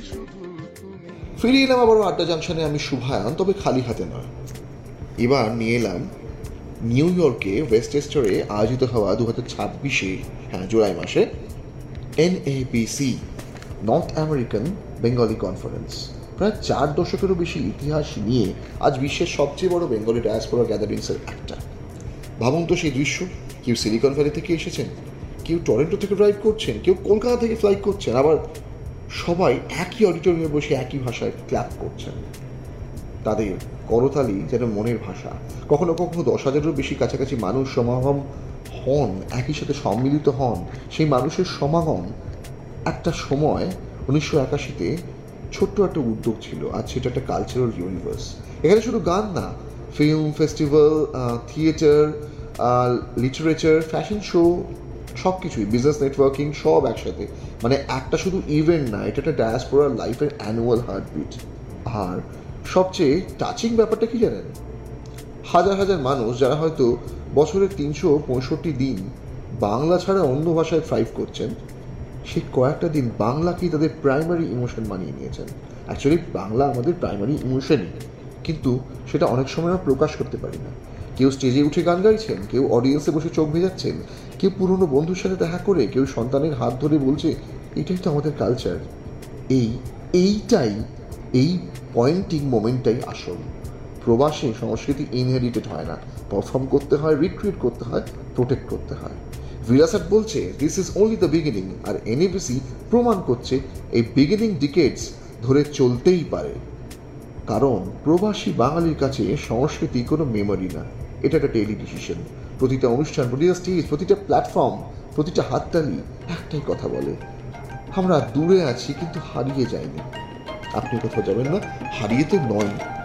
ফিরে এলাম আবার আড্ডা জাংশনে। আমি শুভায়ন, তবে খালি হাতে নয়। এবার নিয়ে এলাম নিউ ইয়র্কে ওয়েস্টচেস্টারে আয়োজিত হওয়া 2026 জুলাই মাসে NABC, north American Bengali conference. প্রায় 4 দশকেরও বেশি ইতিহাস নিয়ে আজ বিশ্বের সবচেয়ে বড় বেঙ্গলি ডায়াসপোরা গ্যাদারিংসের একটা। ভাবুন তো সেই দৃশ্য। কেউ সিলিকন ভ্যালি থেকে এসেছেন, কেউ টরেন্টো থেকে ড্রাইভ করছেন, কেউ কলকাতা থেকে ফ্লাইট করছেন, আবার সবাই একই অডিটোরিয়ামে বসে একই ভাষায় ক্ল্যাপ করছেন। তাদের করতালি যেন মনের ভাষা। কখনো কখনো 10,000-এরও বেশি কাছাকাছি মানুষ সমাগম হন, একই সাথে সম্মিলিত হন। সেই মানুষের সমাগম একটা সময় 1981-তে ছোট্ট একটা উদ্যোগ ছিল, আজ সেটা একটা কালচারাল ইউনিভার্স। এখানে শুধু গান না, film festival, theatre, literature, fashion show, সব কিছুই, বিজনেস নেটওয়ার্কিং, সব একসাথে। মানে একটা শুধু ইভেন্ট না, এটা একটা ডায়াসপোরার লাইফের অ্যানুয়াল হার্টবিট। আর সবচেয়ে টাচিং ব্যাপারটা কি জানেন? হাজার হাজার মানুষ যারা হয়তো বছরের 365 দিন বাংলা ছাড়া অন্য ভাষায় থ্রাইভ করছেন, সেই কয়েকটা দিন বাংলাকেই তাদের প্রাইমারি ইমোশন বানিয়ে নিয়েছেন। অ্যাকচুয়ালি বাংলা আমাদের প্রাইমারি ইমোশনই, কিন্তু সেটা অনেক সময় আমরা প্রকাশ করতে পারি না। কেউ স্টেজে উঠে গান গাইছেন, কেউ অডিয়েন্সে বসে চোখ ভেজাচ্ছেন, কেউ পুরনো বন্ধুর সাথে দেখা করে, কেউ সন্তানের হাত ধরে বলছে এটাই তো আমাদের কালচার। এইটাই এই পয়েন্টিং মোমেন্টটাই আসল। প্রবাসী সংস্কৃতি ইনহেরিটেড হয় না, পারফর্ম করতে হয়, রিক্রিয়েট করতে হয়, প্রোটেক্ট করতে হয়। ভিরাসাট বলছে this is only the beginning, R NABC প্রমাণ করছে এই বিগিনিং ডিকেডস ধরে চলতেই পারে। কারণ প্রবাসী বাঙালির কাছে সংস্কৃতি কোনো মেমোরি না, এটা একটা ডেইলি ডিসিশন। প্রতিটা অনুষ্ঠান, প্রতিটা স্টেজ, প্রতিটা প্ল্যাটফর্ম, প্রতিটা হাততালি একটাই কথা বলে, আমরা দূরে আছি কিন্তু হারিয়ে যাইনি। আপনি কোথাও যাবেন না, হারিয়ে তো নয়।